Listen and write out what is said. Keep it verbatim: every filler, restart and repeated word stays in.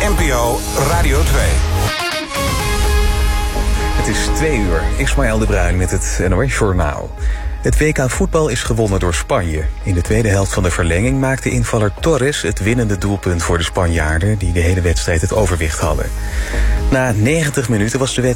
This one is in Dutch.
N P O Radio twee. Het is twee uur. Ismaël de Bruin met het N O S-journaal. Het W K voetbal is gewonnen door Spanje. In de tweede helft van de verlenging maakte invaller Torres het winnende doelpunt voor de Spanjaarden, die de hele wedstrijd het overwicht hadden. Na negentig minuten was de wedstrijd